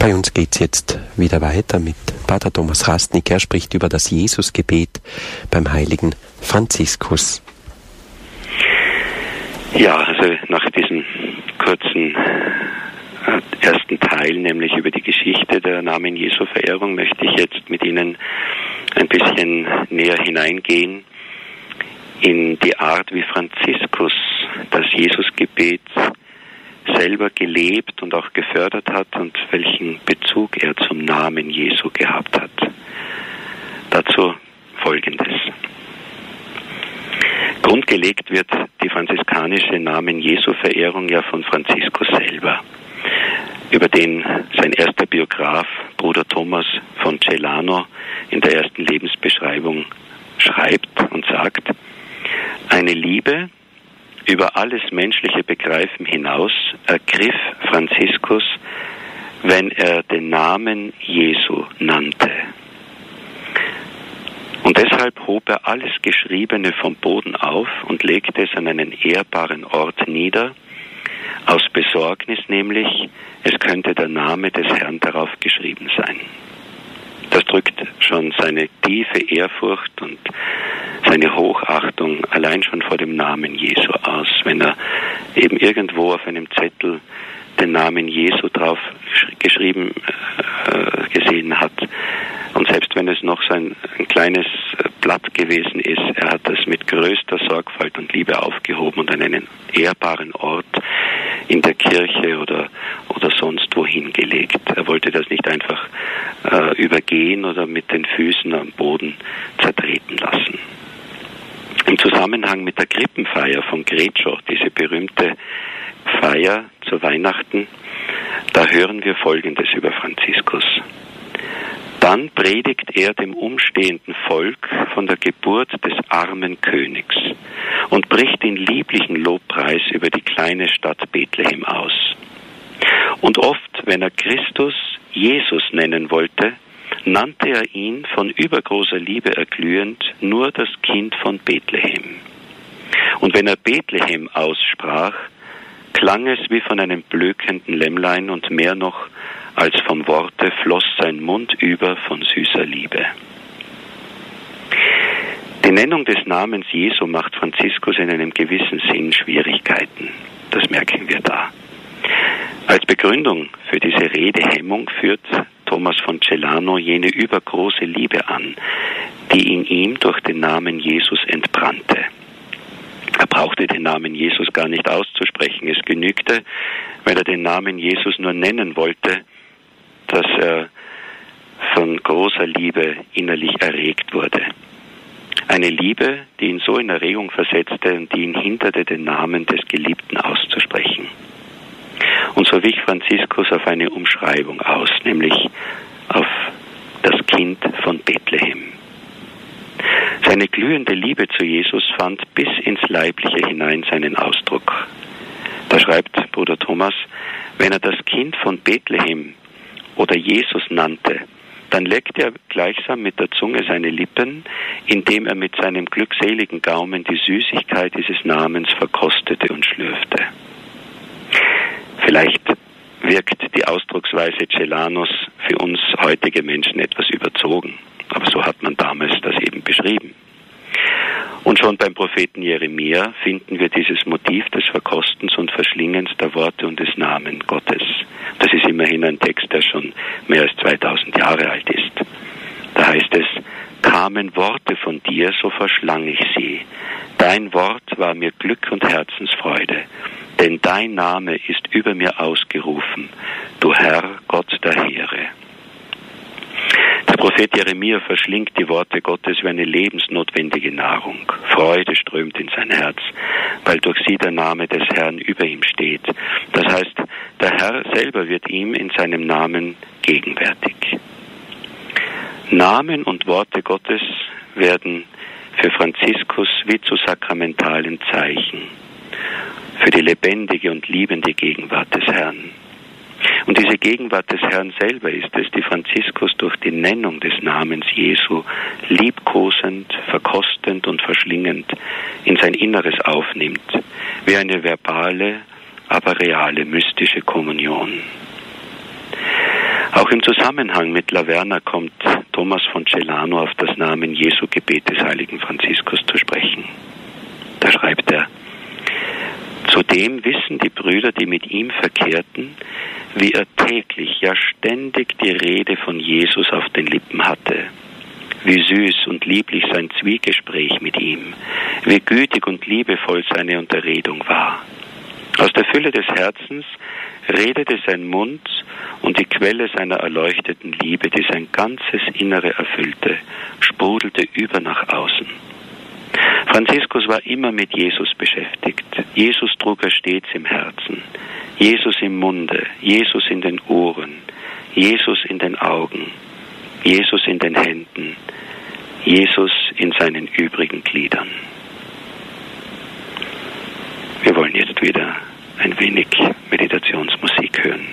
Bei uns geht es jetzt wieder weiter mit Pater Thomas Rastnik. Er spricht über das Jesusgebet beim heiligen Franziskus. Ja, also nach diesem kurzen ersten Teil, nämlich über die Geschichte der Namen Jesu Verehrung, möchte ich jetzt mit Ihnen ein bisschen näher hineingehen in die Art, wie Franziskus das Jesusgebet selber gelebt und auch gefördert hat und welchen Bezug er zum Namen Jesu gehabt hat. Dazu Folgendes. Grundgelegt wird die franziskanische Namen Jesu-Verehrung ja von Franziskus selber, über den sein erster Biograf, Bruder Thomas von Celano, in der ersten Lebensbeschreibung schreibt und sagt: Eine Liebe über alles menschliche Begreifen hinaus ergriff Franziskus, wenn er den Namen Jesu nannte. Und deshalb hob er alles Geschriebene vom Boden auf und legte es an einen ehrbaren Ort nieder, aus Besorgnis nämlich, es könnte der Name des Herrn darauf geschrieben sein. Das drückt schon seine tiefe Ehrfurcht und seine Hochachtung allein schon vor dem Namen Jesu aus, wenn er eben irgendwo auf einem Zettel den Namen Jesu drauf geschrieben gesehen hat. Und selbst wenn es noch so ein kleines Blatt gewesen ist, er hat es mit größter Sorgfalt und Liebe aufgehoben und an einen ehrbaren Ort in der Kirche oder sonst wohin gelegt. Er wollte das nicht einfach übergehen oder mit den Füßen am Boden zertreten lassen. Im Zusammenhang mit der Krippenfeier von Greccio, diese berühmte Feier zu Weihnachten, da hören wir Folgendes über Franziskus. Dann predigt er dem umstehenden Volk von der Geburt des armen Königs und bricht in lieblichen Lobpreis über die kleine Stadt Bethlehem aus. Und oft, wenn er Christus Jesus nennen wollte, nannte er ihn von übergroßer Liebe erglühend nur das Kind von Bethlehem. Und wenn er Bethlehem aussprach, klang es wie von einem blökenden Lämmlein und mehr noch als vom Worte floss sein Mund über von süßer Liebe. Die Nennung des Namens Jesu macht Franziskus in einem gewissen Sinn Schwierigkeiten. Das merken wir da. Als Begründung für diese Redehemmung führt Thomas von Celano jene übergroße Liebe an, die in ihm durch den Namen Jesus entbrannte. Er brauchte den Namen Jesus gar nicht auszusprechen. Es genügte, wenn er den Namen Jesus nur nennen wollte, dass er von großer Liebe innerlich erregt wurde. Eine Liebe, die ihn so in Erregung versetzte und die ihn hinderte, den Namen des Geliebten auszusprechen. Und so wich Franziskus auf eine Umschreibung aus, nämlich auf das Kind von Bethlehem. Seine glühende Liebe zu Jesus fand bis ins Leibliche hinein seinen Ausdruck. Da schreibt Bruder Thomas, wenn er das Kind von Bethlehem oder Jesus nannte, dann leckte er gleichsam mit der Zunge seine Lippen, indem er mit seinem glückseligen Gaumen die Süßigkeit dieses Namens verkostete und schlürfte. Vielleicht wirkt die Ausdrucksweise Celanos für uns heutige Menschen etwas überzogen, aber so hat man damals das eben beschrieben. Und schon beim Propheten Jeremia finden wir dieses Motiv des Verkostens und Verschlingens der Worte und des Namen Gottes. Das ist immerhin ein Text, der schon mehr als 2000 Jahre alt ist. Da heißt es, kamen Worte von dir, so verschlang ich sie. Dein Wort war mir Glück und Herzensfreude, denn dein Name ist über mir ausgerufen, du Herr, Gott der Heere. Der Prophet Jeremia verschlingt die Worte Gottes wie eine lebensnotwendige Nahrung. Freude strömt in sein Herz, weil durch sie der Name des Herrn über ihm steht. Das heißt, der Herr selber wird ihm in seinem Namen gegenwärtig. Namen und Worte Gottes werden für Franziskus wie zu sakramentalen Zeichen, für die lebendige und liebende Gegenwart des Herrn. Und diese Gegenwart des Herrn selber ist es, die Franziskus durch die Nennung des Namens Jesu liebkosend, verkostend und verschlingend in sein Inneres aufnimmt, wie eine verbale, aber reale mystische Kommunion. Auch im Zusammenhang mit Laverna kommt Thomas von Celano auf das Namen Jesu Gebet des heiligen Franziskus zu sprechen. Da schreibt er: Zudem wissen die Brüder, die mit ihm verkehrten, wie er täglich, ja ständig die Rede von Jesus auf den Lippen hatte. Wie süß und lieblich sein Zwiegespräch mit ihm, wie gütig und liebevoll seine Unterredung war. Aus der Fülle des Herzens redete sein Mund, und die Quelle seiner erleuchteten Liebe, die sein ganzes Innere erfüllte, sprudelte über nach außen. Franziskus war immer mit Jesus beschäftigt. Jesus trug er stets im Herzen, Jesus im Munde, Jesus in den Ohren, Jesus in den Augen, Jesus in den Händen, Jesus in seinen übrigen Gliedern. Wir wollen jetzt wieder ein wenig Meditationsmusik hören.